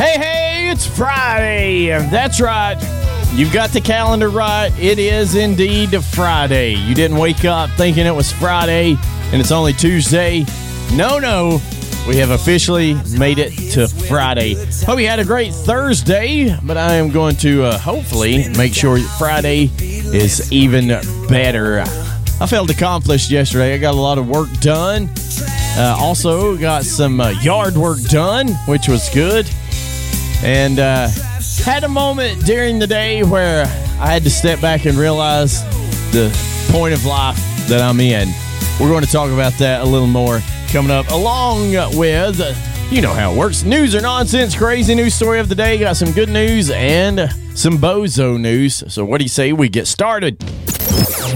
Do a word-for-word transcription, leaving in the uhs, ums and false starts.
Hey, hey, it's Friday. That's right. You've got the calendar right. It is indeed Friday. You didn't wake up thinking it was Friday and it's only Tuesday. No, no. We have officially made it to Friday. Hope you had a great Thursday, but I am going to uh, hopefully make sure Friday is even better. I felt accomplished yesterday. I got a lot of work done. Uh, also got some uh, yard work done, which was good. And uh, had a moment during the day where I had to step back and realize the point of life that I'm in. We're going to talk about that a little more coming up, along with, uh, you know how it works, news or nonsense, crazy news story of the day. Got some good news and some bozo news. So what do you say we get started?